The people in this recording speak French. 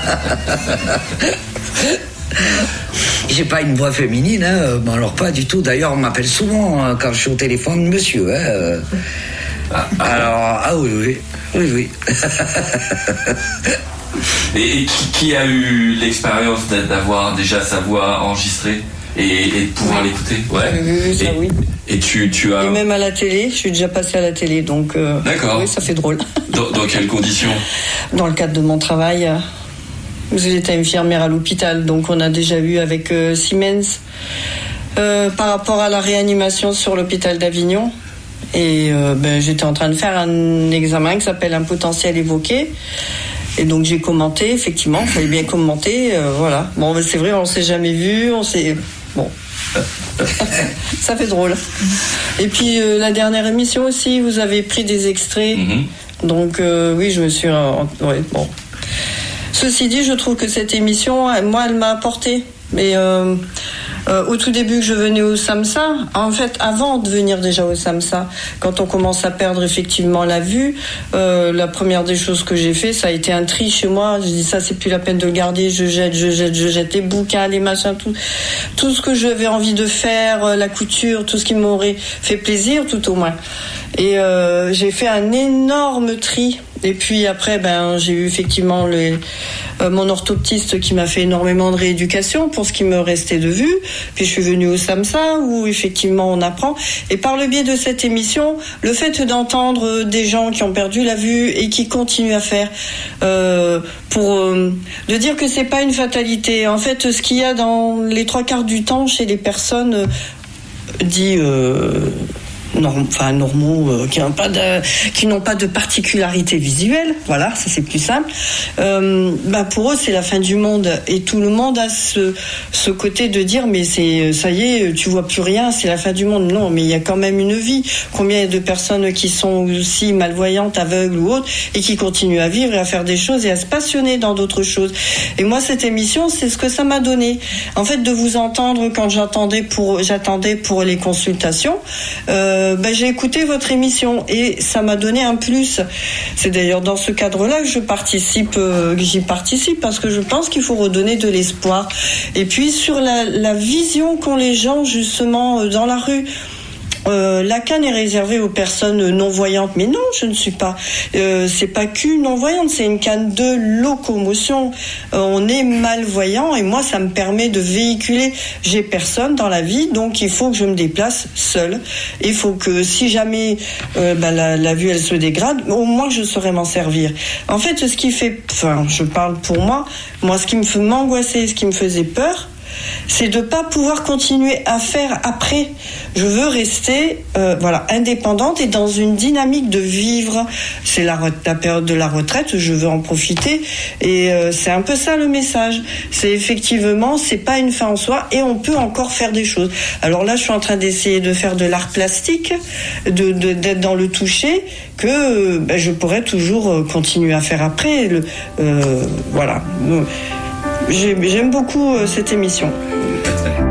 J'ai pas une voix féminine, hein, alors pas du tout. D'ailleurs, on m'appelle souvent quand je suis au téléphone, monsieur. Alors, oui. Et qui a eu l'expérience d'avoir déjà sa voix enregistrée et de pouvoir l'écouter? Oui. Et tu as... Et même à la télé, je suis déjà passée à la télé, donc d'accord. Oui, ça fait drôle. Dans quelles conditions? Dans le cadre de mon travail, j'étais infirmière à l'hôpital, donc on a déjà vu avec Siemens par rapport à la réanimation sur l'hôpital d'Avignon. Et j'étais en train de faire un examen qui s'appelle un potentiel évoqué. Et donc j'ai commenté, effectivement, il fallait bien commenter, voilà. Bon, c'est vrai, on s'est jamais vu, bon. Ça fait drôle. Et puis la dernière émission aussi, vous avez pris des extraits. Donc oui, je me suis... bon. Ceci dit, je trouve que cette émission, moi, elle m'a apporté. Mais au tout début que je venais au SAMSA, en fait, avant de venir déjà au SAMSA, quand on commence à perdre effectivement la vue, la première des choses que j'ai fait, ça a été un tri chez moi. Je dis ça, c'est plus la peine de le garder. Je jette les bouquins, les machins, tout ce que j'avais envie de faire, la couture, tout ce qui m'aurait fait plaisir, tout au moins. Et j'ai fait un énorme tri. Et puis après, j'ai eu effectivement mon orthoptiste qui m'a fait énormément de rééducation pour ce qui me restait de vue. Puis je suis venue au SAMSA où effectivement on apprend. Et par le biais de cette émission, le fait d'entendre des gens qui ont perdu la vue et qui continuent à faire, de dire que c'est pas une fatalité. En fait, ce qu'il y a dans les 3/4 du temps chez les personnes normaux, qui n'ont pas de particularité visuelle, voilà, ça c'est plus simple. Pour eux c'est la fin du monde et tout le monde a ce côté de dire mais ça y est, tu vois plus rien, c'est la fin du monde. Non, mais il y a quand même une vie. Combien de personnes qui sont aussi malvoyantes, aveugles ou autres et qui continuent à vivre et à faire des choses et à se passionner dans d'autres choses. Et moi cette émission, c'est ce que ça m'a donné. En fait, de vous entendre quand j'attendais pour les consultations. J'ai écouté votre émission et ça m'a donné un plus. C'est d'ailleurs dans ce cadre-là que j'y participe parce que je pense qu'il faut redonner de l'espoir. Et puis sur la vision qu'ont les gens justement dans la rue. La canne est réservée aux personnes non-voyantes, mais non, je ne suis pas. C'est pas qu'une non-voyante, c'est une canne de locomotion. On est malvoyant et moi, ça me permet de véhiculer. J'ai personne dans la vie, donc il faut que je me déplace seule. Il faut que si jamais la vue elle se dégrade, au moins je saurais m'en servir. En fait, je parle pour moi. Moi, ce qui m'angoissait, ce qui me faisait peur, c'est de pas pouvoir continuer à faire après. Je veux rester indépendante et dans une dynamique de vivre. C'est la période de la retraite, je veux en profiter et c'est un peu ça le message. C'est effectivement, c'est pas une fin en soi et on peut encore faire des choses. Alors là, je suis en train d'essayer de faire de l'art plastique, d'être dans le toucher que je pourrais toujours continuer à faire après. Voilà. J'aime beaucoup cette émission.